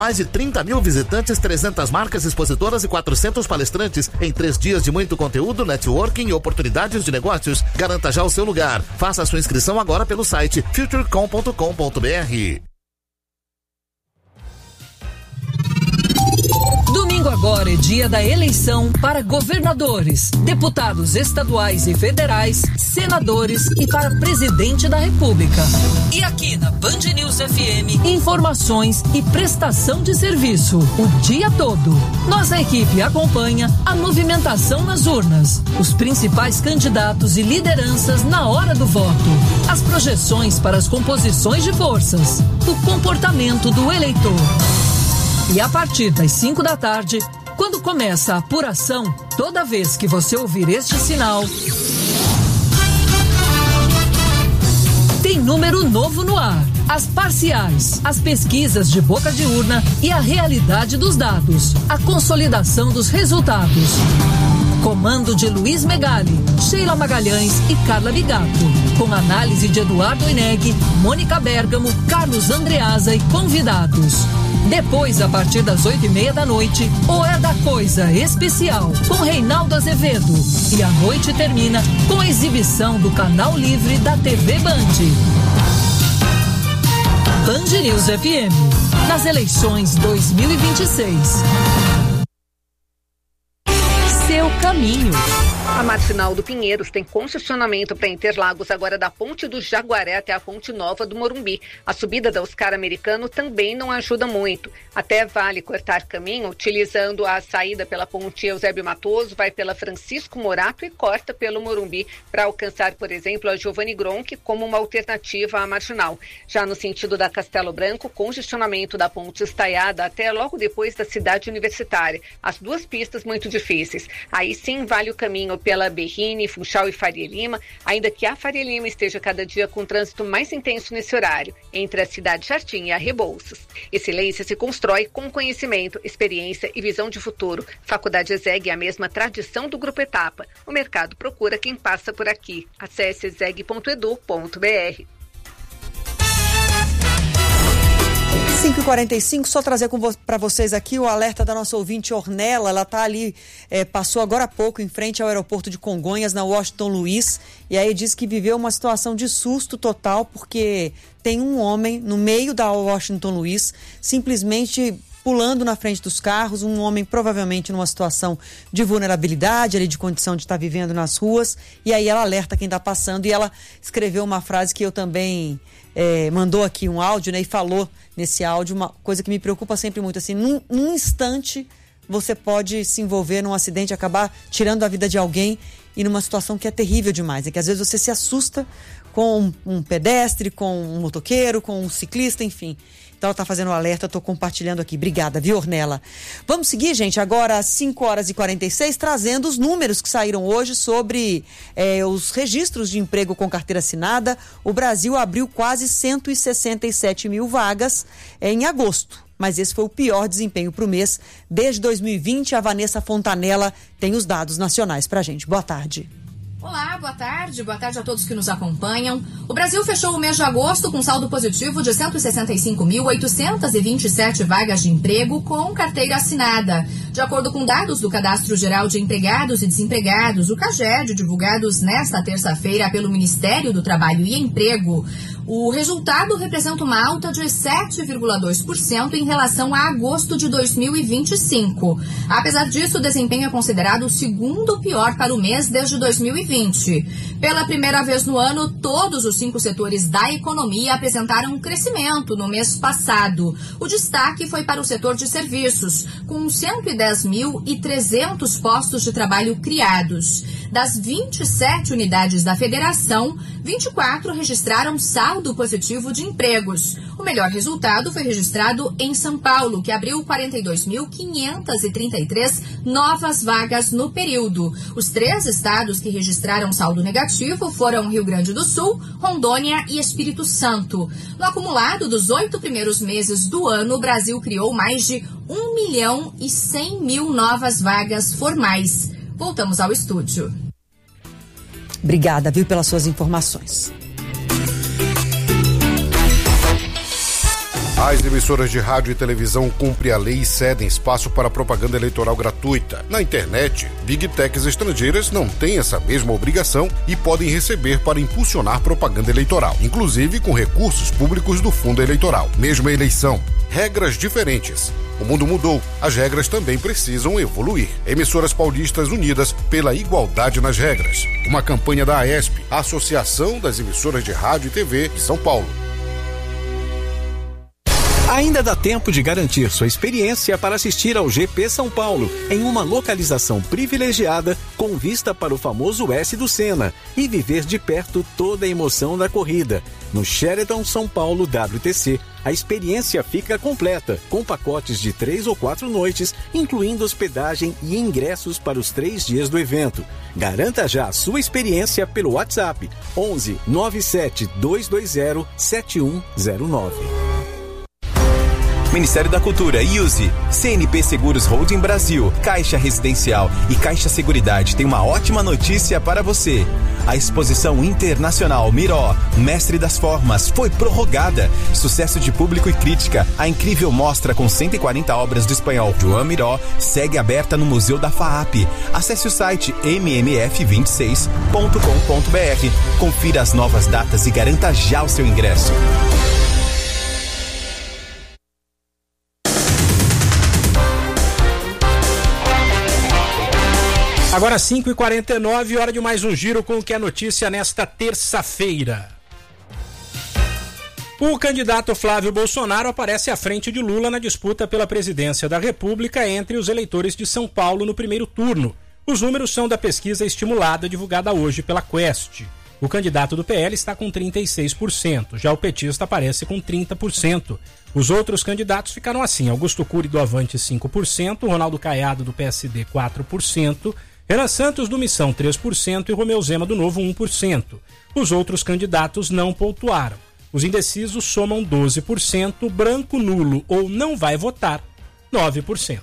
Mais de 30 mil visitantes, 300 marcas expositoras e 400 palestrantes em 3 dias de muito conteúdo, networking e oportunidades de negócios. Garanta já o seu lugar. Faça a sua inscrição agora pelo site futurecom.com.br. Domingo agora é dia da eleição para governadores, deputados estaduais e federais, senadores e para presidente da República. E aqui na Band News FM, informações e prestação de serviço o dia todo. Nossa equipe acompanha a movimentação nas urnas, os principais candidatos e lideranças na hora do voto, as projeções para as composições de forças, o comportamento do eleitor. E a partir das 5 da tarde, quando começa a apuração, toda vez que você ouvir este sinal, tem número novo no ar. As parciais, as pesquisas de boca de urna e a realidade dos dados, a consolidação dos resultados. Comando de Luiz Megali, Sheila Magalhães e Carla Bigato. Com análise de Eduardo Ineg, Mônica Bergamo, Carlos Andreasa e convidados. Depois, a partir das 8:30 da noite, o É da Coisa Especial, com Reinaldo Azevedo. E a noite termina com a exibição do canal livre da TV Band. Band News FM, nas eleições 2026. Seu caminho. A Marginal do Pinheiros tem congestionamento para Interlagos agora da Ponte do Jaguaré até a Ponte Nova do Morumbi. A subida da Oscar Americano também não ajuda muito. Até vale cortar caminho utilizando a saída pela Ponte Eusébio Matoso, vai pela Francisco Morato e corta pelo Morumbi para alcançar, por exemplo, a Giovanni Gronchi como uma alternativa à Marginal. Já no sentido da Castelo Branco, congestionamento da Ponte Estaiada até logo depois da Cidade Universitária. As duas pistas muito difíceis. Aí sim vale o caminho pela Berrini, Funchal e Faria Lima, ainda que a Faria Lima esteja cada dia com trânsito mais intenso nesse horário, entre a Cidade Jardim e a Rebouças. Excelência se constrói com conhecimento, experiência e visão de futuro. Faculdade ESEG é a mesma tradição do Grupo Etapa. O mercado procura quem passa por aqui. Acesse exeg.edu.br. 5h45, só trazer para vocês aqui o alerta da nossa ouvinte Ornella. Ela está ali, passou agora há pouco em frente ao aeroporto de Congonhas, na Washington Luiz, e aí diz que viveu uma situação de susto total, porque tem um homem no meio da Washington Luiz, simplesmente pulando na frente dos carros, um homem provavelmente numa situação de vulnerabilidade, ali de condição de estar vivendo nas ruas, e aí ela alerta quem está passando, e ela escreveu uma frase que eu também mandou aqui um áudio, né, e falou nesse áudio uma coisa que me preocupa sempre muito, assim, num instante você pode se envolver num acidente, acabar tirando a vida de alguém e numa situação que é terrível demais, é que às vezes você se assusta com um pedestre, com um motoqueiro, com um ciclista, enfim. Então ela está fazendo um alerta, eu estou compartilhando aqui. Obrigada, viu, Ornella? Vamos seguir, gente, agora às 5h46, trazendo os números que saíram hoje sobre os registros de emprego com carteira assinada. O Brasil abriu quase 167 mil vagas em agosto, mas esse foi o pior desempenho para o mês desde 2020. A Vanessa Fontanella tem os dados nacionais para a gente. Boa tarde. Olá, boa tarde a todos que nos acompanham. O Brasil fechou o mês de agosto com saldo positivo de 165.827 vagas de emprego com carteira assinada. De acordo com dados do Cadastro Geral de Empregados e Desempregados, o CAGED, divulgados nesta terça-feira pelo Ministério do Trabalho e Emprego, o resultado representa uma alta de 7,2% em relação a agosto de 2025. Apesar disso, o desempenho é considerado o segundo pior para o mês desde 2020. Pela primeira vez no ano, todos os 5 setores da economia apresentaram um crescimento no mês passado. O destaque foi para o setor de serviços, com 110.300 postos de trabalho criados. Das 27 unidades da federação, 24 registraram saldo positivo de empregos. O melhor resultado foi registrado em São Paulo, que abriu 42.533 novas vagas no período. Os 3 estados que registraram saldo negativo foram Rio Grande do Sul, Rondônia e Espírito Santo. No acumulado dos 8 primeiros meses do ano, o Brasil criou mais de 1.100.000 novas vagas formais. Voltamos ao estúdio. Obrigada, viu, pelas suas informações. As emissoras de rádio e televisão cumprem a lei e cedem espaço para propaganda eleitoral gratuita. Na internet, Big Techs estrangeiras não têm essa mesma obrigação e podem receber para impulsionar propaganda eleitoral, inclusive com recursos públicos do fundo eleitoral. Mesma eleição, regras diferentes. O mundo mudou, as regras também precisam evoluir. Emissoras paulistas unidas pela igualdade nas regras. Uma campanha da AESP, a Associação das Emissoras de Rádio e TV de São Paulo. Ainda dá tempo de garantir sua experiência para assistir ao GP São Paulo, em uma localização privilegiada com vista para o famoso S do Senna e viver de perto toda a emoção da corrida. No Sheraton São Paulo WTC, a experiência fica completa, com pacotes de 3 ou 4 noites, incluindo hospedagem e ingressos para os 3 dias do evento. Garanta já a sua experiência pelo WhatsApp 11 97 220 7109. Ministério da Cultura, IUSE, CNP Seguros Holding Brasil, Caixa Residencial e Caixa Seguridade tem uma ótima notícia para você. A exposição internacional Miró, Mestre das Formas, foi prorrogada. Sucesso de público e crítica, a incrível mostra com 140 obras do espanhol Joan Miró segue aberta no Museu da FAAP. Acesse o site mmf26.com.br. Confira as novas datas e garanta já o seu ingresso. Agora 5h49, hora de mais um giro com o que é notícia nesta terça-feira. O candidato Flávio Bolsonaro aparece à frente de Lula na disputa pela presidência da República entre os eleitores de São Paulo no primeiro turno. Os números são da pesquisa estimulada divulgada hoje pela Quest. O candidato do PL está com 36%, já o petista aparece com 30%. Os outros candidatos ficaram assim: Augusto Cury do Avante 5%, Ronaldo Caiado do PSD 4%, Renan Santos do Missão 3% e Romeu Zema do Novo 1%. Os outros candidatos não pontuaram. Os indecisos somam 12%, branco, nulo ou não vai votar 9%.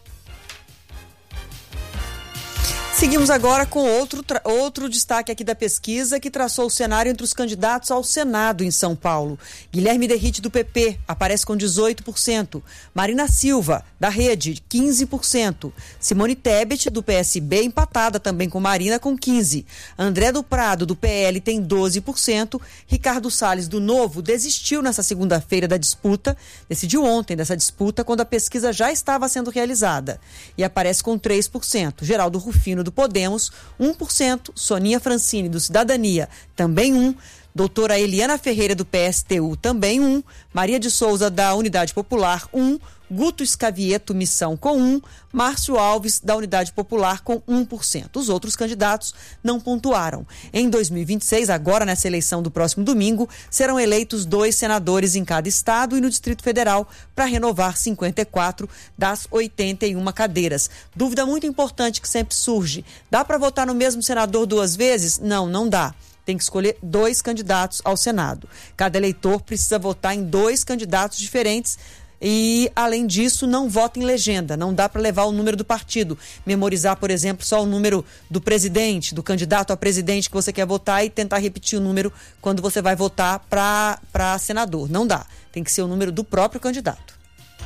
Seguimos agora com outro destaque aqui da pesquisa que traçou o cenário entre os candidatos ao Senado em São Paulo. Guilherme Derrite, do PP, aparece com 18%. Marina Silva, da Rede, 15%. Simone Tebet, do PSB, empatada também com Marina, com 15%. André do Prado, do PL, tem 12%. Ricardo Salles, do Novo, desistiu nessa segunda-feira da disputa. Decidiu ontem dessa disputa, quando a pesquisa já estava sendo realizada. E aparece com 3%. Geraldo Rufino, do Podemos, 1%, Soninha Francini, do Cidadania, também 1%, doutora Eliana Ferreira, do PSTU, também 1%, Maria de Souza, da Unidade Popular, 1%, Guto Scavieto, Missão, com 1%, Márcio Alves, da Unidade Popular, com 1%. Os outros candidatos não pontuaram. Em 2026, agora nessa eleição do próximo domingo, serão eleitos 2 senadores em cada estado e no Distrito Federal para renovar 54 das 81 cadeiras. Dúvida muito importante que sempre surge: dá para votar no mesmo senador 2 vezes? Não, não dá. Tem que escolher 2 candidatos ao Senado. Cada eleitor precisa votar em 2 candidatos diferentes. E, além disso, não vota em legenda. Não dá para levar o número do partido. Memorizar, por exemplo, só o número do presidente, do candidato a presidente que você quer votar e tentar repetir o número quando você vai votar para senador. Não dá. Tem que ser o número do próprio candidato.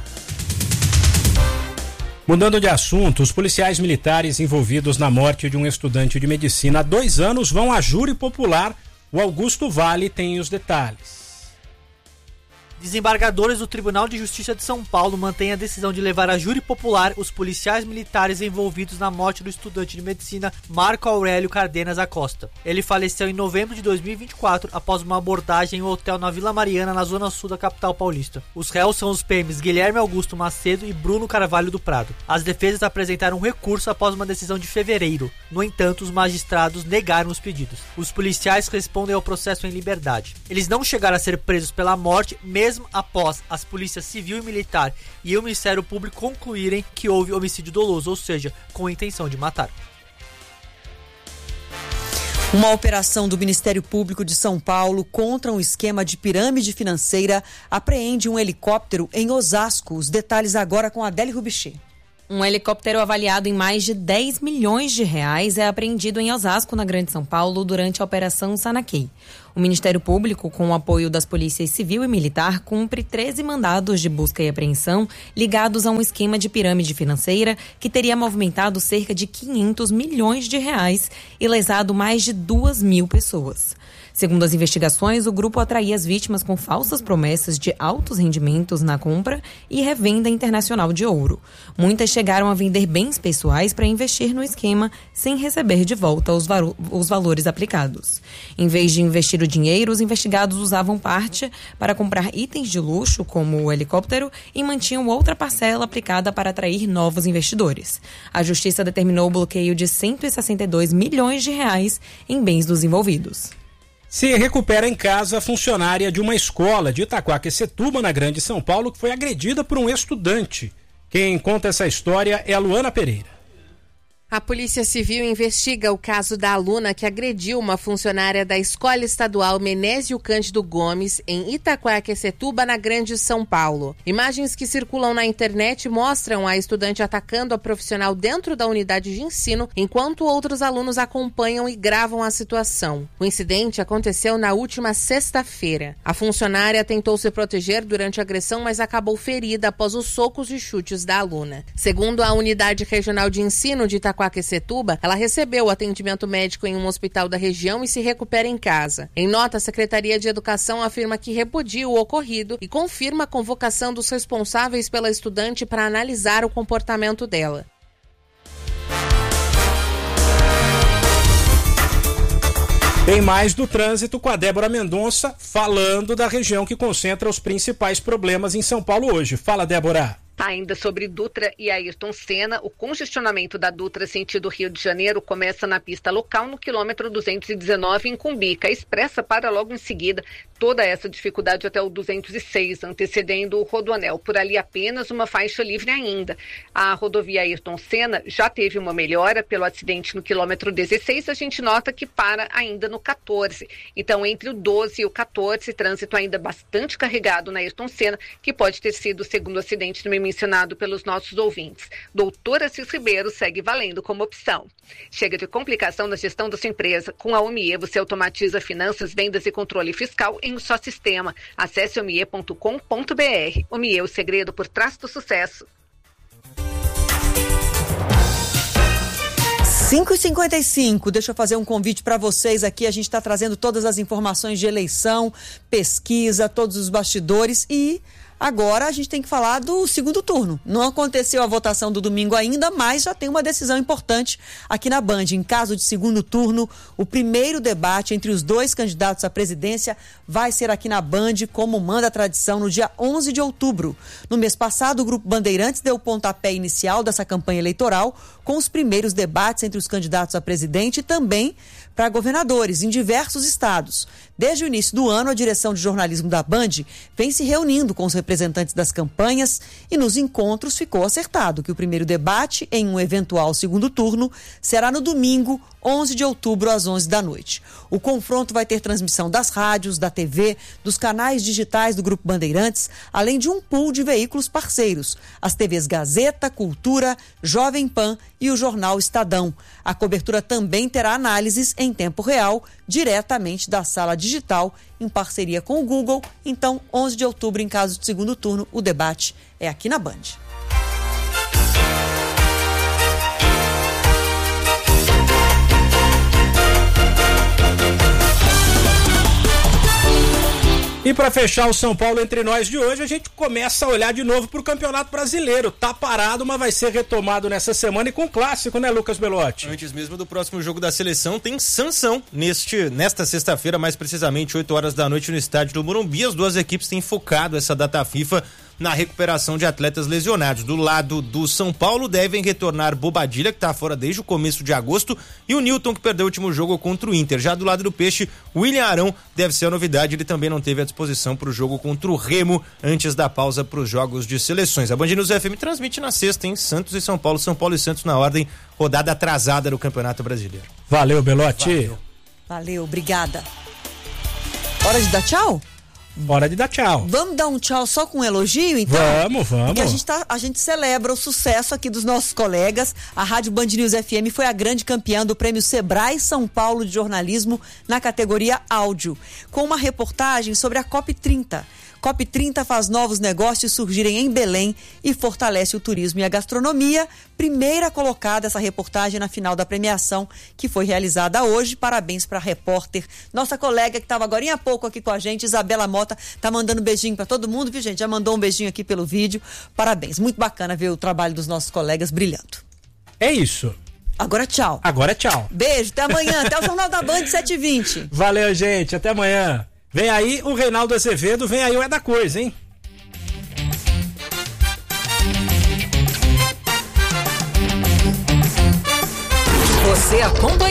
Mudando de assunto, os policiais militares envolvidos na morte de um estudante de medicina há 2 anos vão a júri popular. O Augusto Vale tem os detalhes. Desembargadores do Tribunal de Justiça de São Paulo mantêm a decisão de levar a júri popular os policiais militares envolvidos na morte do estudante de medicina Marco Aurélio Cardenas Acosta. Ele faleceu em novembro de 2024 após uma abordagem em um hotel na Vila Mariana, na zona sul da capital paulista. Os réus são os PMs Guilherme Augusto Macedo e Bruno Carvalho do Prado. As defesas apresentaram um recurso após uma decisão de fevereiro. No entanto, os magistrados negaram os pedidos. Os policiais respondem ao processo em liberdade. Eles não chegaram a ser presos pela morte, mesmo após as polícias civil e militar e o Ministério Público concluírem que houve homicídio doloso, ou seja, com a intenção de matar. Uma operação do Ministério Público de São Paulo contra um esquema de pirâmide financeira apreende um helicóptero em Osasco. Os detalhes agora com Adélia Rubichê. Um helicóptero avaliado em mais de 10 milhões de reais é apreendido em Osasco, na Grande São Paulo, durante a Operação Sanaquei. O Ministério Público, com o apoio das polícias civil e militar, cumpre 13 mandados de busca e apreensão ligados a um esquema de pirâmide financeira que teria movimentado cerca de 500 milhões de reais e lesado mais de 2.000 pessoas. Segundo as investigações, o grupo atraía as vítimas com falsas promessas de altos rendimentos na compra e revenda internacional de ouro. Muitas chegaram a vender bens pessoais para investir no esquema sem receber de volta os valores aplicados. Em vez de investir o dinheiro, os investigados usavam parte para comprar itens de luxo, como o helicóptero, e mantinham outra parcela aplicada para atrair novos investidores. A Justiça determinou o bloqueio de 162 milhões de reais em bens dos envolvidos. Se recupera em casa a funcionária de uma escola de Itaquaquecetuba, na Grande São Paulo, que foi agredida por um estudante. Quem conta essa história é a Luana Pereira. A Polícia Civil investiga o caso da aluna que agrediu uma funcionária da Escola Estadual Menésio Cândido Gomes, em Itaquaquecetuba, na Grande São Paulo. Imagens que circulam na internet mostram a estudante atacando a profissional dentro da unidade de ensino, enquanto outros alunos acompanham e gravam a situação. O incidente aconteceu na última sexta-feira. A funcionária tentou se proteger durante a agressão, mas acabou ferida após os socos e chutes da aluna. Segundo a Unidade Regional de Ensino de Itaquaquecetuba, ela recebeu atendimento médico em um hospital da região e se recupera em casa. Em nota, a Secretaria de Educação afirma que repudia o ocorrido e confirma a convocação dos responsáveis pela estudante para analisar o comportamento dela. Tem mais do trânsito com a Débora Mendonça, falando da região que concentra os principais problemas em São Paulo hoje. Fala, Débora. Ainda sobre Dutra e Ayrton Senna, o congestionamento da Dutra sentido Rio de Janeiro começa na pista local no quilômetro 219 em Cumbica. A expressa para logo em seguida, toda essa dificuldade até o 206, antecedendo o Rodoanel. Por ali apenas uma faixa livre ainda. A rodovia Ayrton Senna já teve uma melhora pelo acidente no quilômetro 16, a gente nota que para ainda no 14. Então, entre o 12 e o 14, trânsito ainda bastante carregado na Ayrton Senna, que pode ter sido o segundo acidente também mencionado pelos nossos ouvintes. Doutor Assis Ribeiro segue valendo como opção. Chega de complicação na gestão da sua empresa. Com a Omie, você automatiza finanças, vendas e controle fiscal em um só sistema. Acesse omie.com.br. Omie, o segredo por trás do sucesso. 5h55, deixa eu fazer um convite para vocês aqui. A gente está trazendo todas as informações de eleição, pesquisa, todos os bastidores e agora a gente tem que falar do segundo turno. Não aconteceu a votação do domingo ainda, mas já tem uma decisão importante aqui na Band. Em caso de segundo turno, o primeiro debate entre os dois candidatos à presidência vai ser aqui na Band, como manda a tradição, no dia 11 de outubro. No mês passado, o Grupo Bandeirantes deu o pontapé inicial dessa campanha eleitoral com os primeiros debates entre os candidatos a presidente e também para governadores em diversos estados. Desde o início do ano, a direção de jornalismo da Band vem se reunindo com os representantes das campanhas e nos encontros ficou acertado que o primeiro debate em um eventual segundo turno será no domingo, 11 de outubro, às 11 da noite. O confronto vai ter transmissão das rádios, da TV, dos canais digitais do Grupo Bandeirantes, além de um pool de veículos parceiros, as TVs Gazeta, Cultura, Jovem Pan e o jornal Estadão. A cobertura também terá análises em tempo real, diretamente da sala digital, em parceria com o Google. Então, 11 de outubro, em caso de segundo turno, o debate é aqui na Band. E para fechar o São Paulo Entre Nós de hoje, a gente começa a olhar de novo para o Campeonato Brasileiro. Tá parado, mas vai ser retomado nessa semana e com clássico, né, Lucas Belotti? Antes mesmo do próximo jogo da seleção, tem Sansão nesta sexta-feira, mais precisamente 8 horas da noite no estádio do Morumbi. As duas equipes têm focado essa data FIFA na recuperação de atletas lesionados. Do lado do São Paulo devem retornar Bobadilha, que está fora desde o começo de agosto, e o Newton, que perdeu o último jogo contra o Inter. Já do lado do Peixe, o William Arão deve ser a novidade, ele também não teve a disposição para o jogo contra o Remo antes da pausa para os jogos de seleções. A Band News FM transmite na sexta, em Santos e São Paulo e Santos na ordem, rodada atrasada do Campeonato Brasileiro. Valeu, Belotti. Valeu, obrigada. Hora de dar tchau? Hora de dar tchau. Vamos dar um tchau só com um elogio, então? Vamos. Porque a gente celebra o sucesso aqui dos nossos colegas. A Rádio Band News FM foi a grande campeã do Prêmio Sebrae São Paulo de Jornalismo na categoria áudio, com uma reportagem sobre a COP30. COP30 faz novos negócios surgirem em Belém e fortalece o turismo e a gastronomia. Primeira colocada essa reportagem na final da premiação, que foi realizada hoje. Parabéns para a repórter, nossa colega que estava agora há pouco aqui com a gente, Isabela Mota, tá mandando beijinho para todo mundo, viu, gente? Já mandou um beijinho aqui pelo vídeo. Parabéns, muito bacana ver o trabalho dos nossos colegas brilhando. É isso. Agora tchau. Beijo, até amanhã, até o Jornal da Band 7h20. Valeu, gente, até amanhã. Vem aí o Reinaldo Azevedo, vem aí o É da Coisa, hein? Você acompanha